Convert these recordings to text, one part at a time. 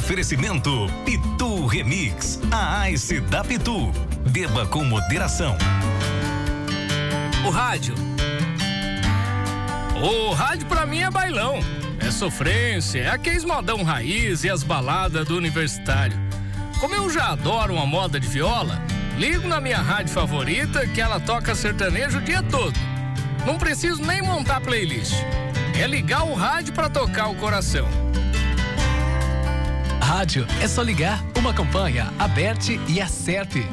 Oferecimento Pitu Remix, a Ice da Pitu. Beba com moderação. O rádio pra mim é bailão, é sofrência, é aqueles modão raiz e as baladas do universitário. Como eu já adoro uma moda de viola, ligo na minha rádio favorita que ela toca sertanejo o dia todo. Não preciso nem montar playlist, é ligar o rádio pra tocar o coração. Rádio é só ligar, uma campanha, aperte e acerte.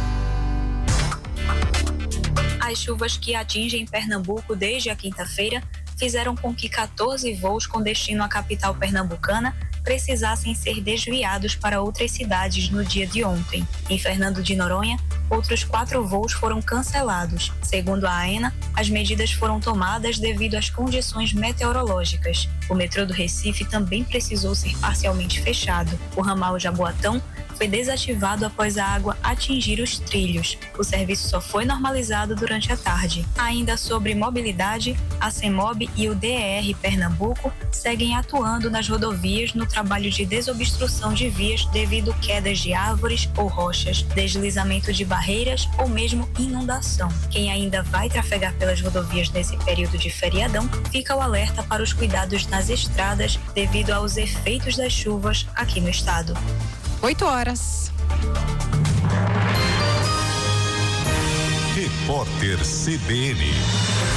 As chuvas que atingem Pernambuco desde a quinta-feira fizeram com que 14 voos com destino à capital pernambucana precisassem ser desviados para outras cidades no dia de ontem. Em Fernando de Noronha, outros 4 voos foram cancelados. Segundo a AENA, as medidas foram tomadas devido às condições meteorológicas. O metrô do Recife também precisou ser parcialmente fechado. O ramal Jaboatão foi desativado após a água atingir os trilhos. O serviço só foi normalizado durante a tarde. Ainda sobre mobilidade, a CEMOB e o DER Pernambuco seguem atuando nas rodovias no trabalho de desobstrução de vias devido quedas de árvores ou rochas, deslizamento de barreiras ou mesmo inundação. Quem ainda vai trafegar pelas rodovias nesse período de feriadão, fica o alerta para os cuidados nas estradas devido aos efeitos das chuvas aqui no estado. 8h. Repórter CBN.